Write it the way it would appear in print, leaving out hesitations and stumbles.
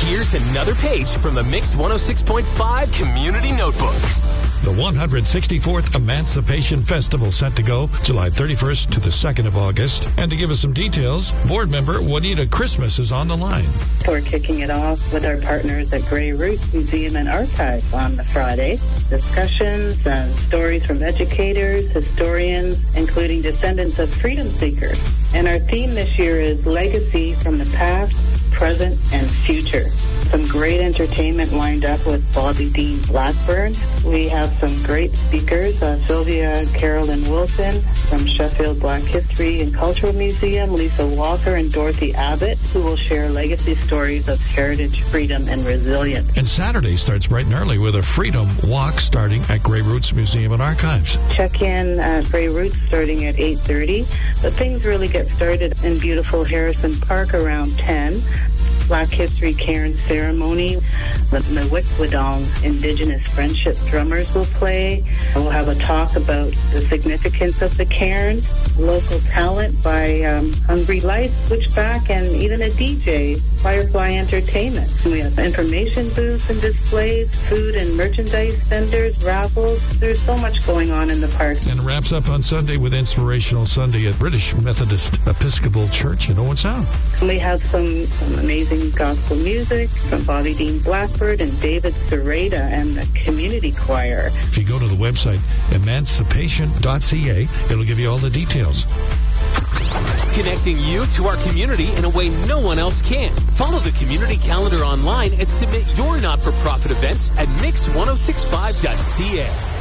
Here's another page from the Mix 106.5 Community Notebook. The 164th Emancipation Festival set to go July 31st to the 2nd of August. And to give us some details, board member Juanita Christmas is on the line. We're kicking it off with our partners at Grey Roots Museum and Archive on the Friday. Discussions and stories from educators, historians, including descendants of freedom seekers. And our theme this year is Legacy from the Past, Present, and Future. Some great entertainment lined up with Bobby Dean Blackburn. We have some great speakers, Sylvia Carolyn Wilson from Sheffield Black History and Cultural Museum, Lisa Walker and Dorothy Abbott, who will share legacy stories of heritage, freedom, and resilience. And Saturday starts bright and early with a Freedom Walk starting at Grey Roots Museum and Archives. Check in at Grey Roots starting at 8:30, but things really get started in beautiful Harrison Park around 10. Black History Cairn ceremony. The Mwikwadong Indigenous Friendship Drummers will play. We'll have a talk about the significance of the cairn, local talent by Hungry Life, Switchback, and even a DJ, Firefly Entertainment. We have information booths and displays, food and merchandise vendors, raffles. There's so much going on in the park. And it wraps up on Sunday with Inspirational Sunday at British Methodist Episcopal Church in Owen Sound. We have some amazing gospel music from Bobby Dean Blackbird and David Sereda and the community choir. If you go to the website emancipation.ca, it'll give you all the details. Connecting you to our community in a way no one else can. Follow the community calendar online and submit your not-for-profit events at mix1065.ca.